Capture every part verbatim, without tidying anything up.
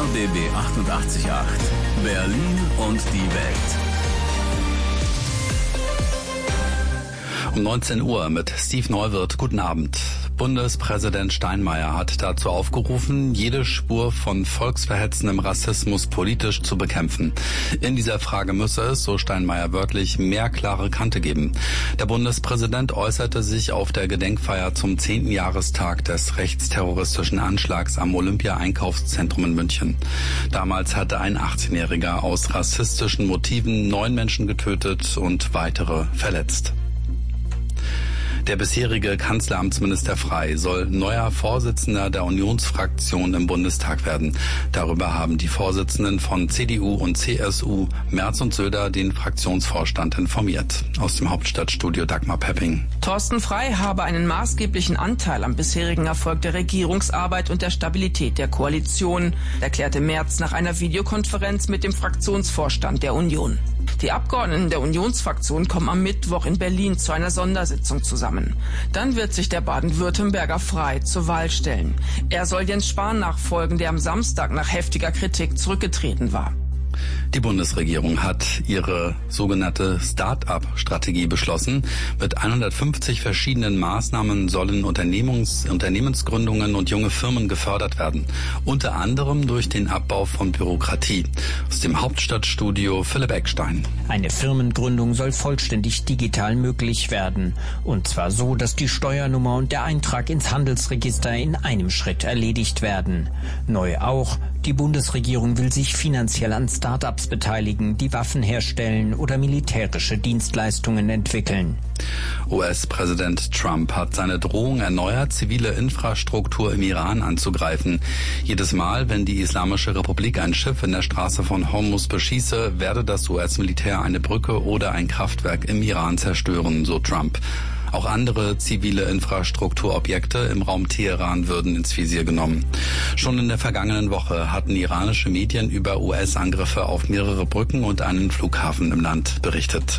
B B achtundachtzig Komma acht. Berlin und die Welt. Um neunzehn Uhr mit Steve Neuwirth. Guten Abend. Bundespräsident Steinmeier hat dazu aufgerufen, jede Spur von volksverhetzendem Rassismus politisch zu bekämpfen. In dieser Frage müsse es, so Steinmeier wörtlich, mehr klare Kante geben. Der Bundespräsident äußerte sich auf der Gedenkfeier zum zehnten Jahrestag des rechtsterroristischen Anschlags am Olympia-Einkaufszentrum in München. Damals hatte ein achtzehnjähriger aus rassistischen Motiven neun Menschen getötet und weitere verletzt. Der bisherige Kanzleramtsminister Frey soll neuer Vorsitzender der Unionsfraktion im Bundestag werden. Darüber haben die Vorsitzenden von C D U und C S U, Merz und Söder, den Fraktionsvorstand informiert. Aus dem Hauptstadtstudio Dagmar Pepping. Thorsten Frey habe einen maßgeblichen Anteil am bisherigen Erfolg der Regierungsarbeit und der Stabilität der Koalition, erklärte Merz nach einer Videokonferenz mit dem Fraktionsvorstand der Union. Die Abgeordneten der Unionsfraktion kommen am Mittwoch in Berlin zu einer Sondersitzung zusammen. Dann wird sich der Baden-Württemberger Frey zur Wahl stellen. Er soll Jens Spahn nachfolgen, der am Samstag nach heftiger Kritik zurückgetreten war. Die Bundesregierung hat ihre sogenannte Start-up-Strategie beschlossen. Mit hundertfünfzig verschiedenen Maßnahmen sollen Unternehmens, Unternehmensgründungen und junge Firmen gefördert werden. Unter anderem durch den Abbau von Bürokratie. Aus dem Hauptstadtstudio Philipp Eckstein. Eine Firmengründung soll vollständig digital möglich werden. Und zwar so, dass die Steuernummer und der Eintrag ins Handelsregister in einem Schritt erledigt werden. Neu auch, die Bundesregierung will sich finanziell an Start-ups beteiligen, die Waffen herstellen oder militärische Dienstleistungen entwickeln. U S-Präsident Trump hat seine Drohung erneuert, zivile Infrastruktur im Iran anzugreifen. Jedes Mal, wenn die Islamische Republik ein Schiff in der Straße von Hormuz beschieße, werde das U S-Militär eine Brücke oder ein Kraftwerk im Iran zerstören, so Trump. Auch andere zivile Infrastrukturobjekte im Raum Teheran würden ins Visier genommen. Schon in der vergangenen Woche hatten iranische Medien über U S-Angriffe auf mehrere Brücken und einen Flughafen im Land berichtet.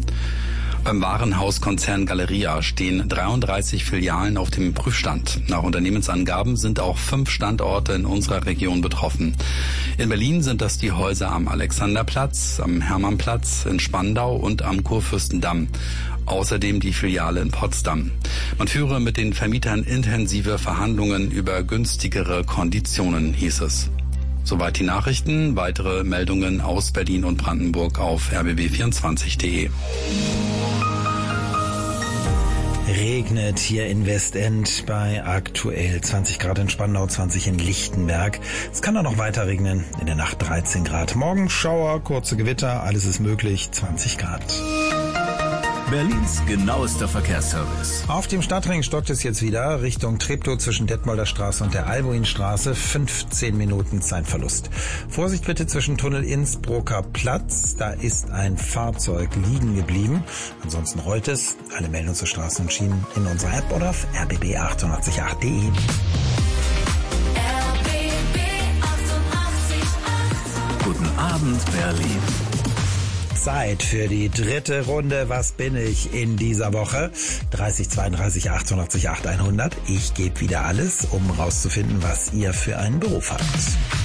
Beim Warenhauskonzern Galeria stehen dreiunddreißig Filialen auf dem Prüfstand. Nach Unternehmensangaben sind auch fünf Standorte in unserer Region betroffen. In Berlin sind das die Häuser am Alexanderplatz, am Hermannplatz, in Spandau und am Kurfürstendamm. Außerdem die Filiale in Potsdam. Man führe mit den Vermietern intensive Verhandlungen über günstigere Konditionen, hieß es. Soweit die Nachrichten. Weitere Meldungen aus Berlin und Brandenburg auf r b b vierundzwanzig punkt d e. Regnet hier in Westend bei aktuell zwanzig Grad in Spandau, zwanzig in Lichtenberg. Es kann auch noch weiter regnen, in der Nacht dreizehn Grad. Morgen Schauer, kurze Gewitter, alles ist möglich, zwanzig Grad. Berlins genauester Verkehrsservice. Auf dem Stadtring stockt es jetzt wieder Richtung Treptow zwischen Detmolder Straße und der Albuinstraße. fünfzehn Minuten Zeitverlust. Vorsicht bitte zwischen Tunnel Innsbrucker Platz. Da ist ein Fahrzeug liegen geblieben. Ansonsten rollt es. Alle Meldungen zu Straßen und Schienen in unserer App oder auf r b b achtundachtzig Komma acht punkt d e. Guten Abend, Berlin. Zeit für die dritte Runde. Was bin ich in dieser Woche? dreißig zweiunddreißig achtundachtzig acht hundert. Ich gebe wieder alles, um rauszufinden, was ihr für einen Beruf habt.